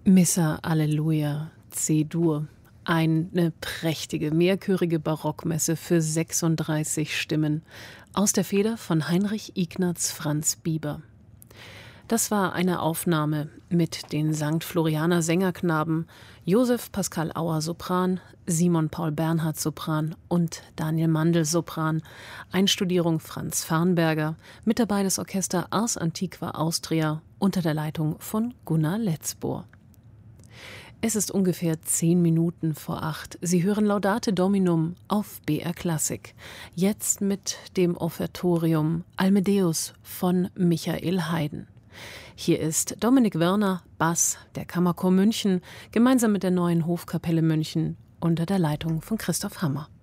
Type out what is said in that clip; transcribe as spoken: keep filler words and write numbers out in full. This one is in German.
Missa Alleluia, C-Dur. Eine prächtige, mehrchörige Barockmesse für sechsunddreißig Stimmen aus der Feder von Heinrich Ignaz Franz Bieber. Das war eine Aufnahme mit den Sankt Florianer Sängerknaben Josef Pascal Auer Sopran, Simon Paul Bernhard Sopran und Daniel Mandl Sopran, Einstudierung Franz Farnberger, mit dabei das Orchester Ars Antiqua Austria unter der Leitung von Gunnar Letzbohr. Es ist ungefähr zehn Minuten vor acht. Sie hören Laudate Dominum auf B R Klassik. Jetzt mit dem Offertorium Almedeus von Michael Haydn. Hier ist Dominik Wörner, Bass, der Kammerchor München, gemeinsam mit der Neuen Hofkapelle München unter der Leitung von Christoph Hammer.